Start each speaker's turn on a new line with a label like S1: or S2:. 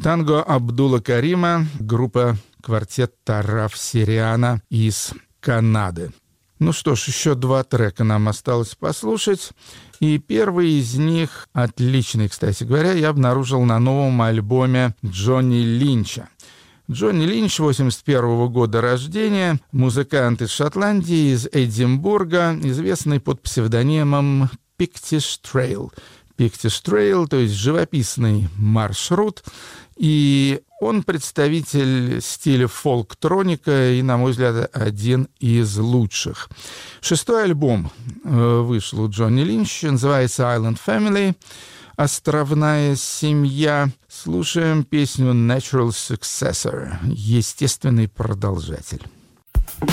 S1: Танго Абдула Карима, группа «Квартет Тараф Сириана» из Канады. Ну что ж, еще 2 трека нам осталось послушать. И первый из них, отличный, кстати говоря, я обнаружил на новом альбоме Джонни Линча. Джонни Линч, 81 года рождения, музыкант из Шотландии, из Эдинбурга, известный под псевдонимом Pictish Trail. Pictish Trail, то есть живописный маршрут. И он представитель стиля фолктроника и, на мой взгляд, один из лучших. 6-й альбом вышел у Джонни Линча, называется Island Family, островная семья. Слушаем песню Natural Successor, естественный продолжатель.